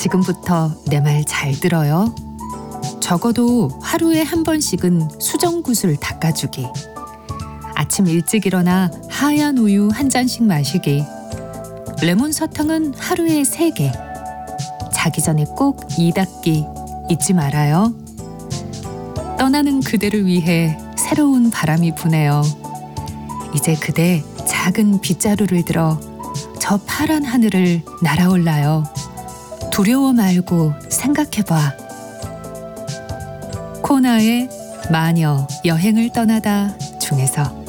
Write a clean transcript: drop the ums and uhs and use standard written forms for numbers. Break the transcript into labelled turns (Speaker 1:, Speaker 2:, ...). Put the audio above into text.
Speaker 1: 지금부터 내 말 잘 들어요. 적어도 하루에 한 번씩은 수정구슬 닦아주기. 아침 일찍 일어나 하얀 우유 한 잔씩 마시기. 레몬 사탕은 하루에 3개. 자기 전에 꼭 이 닦기 잊지 말아요. 떠나는 그대를 위해 새로운 바람이 부네요. 이제 그대 작은 빗자루를 들어 저 파란 하늘을 날아올라요. 두려워 말고 생각해봐. 코나의 마녀 여행을 떠나다 중에서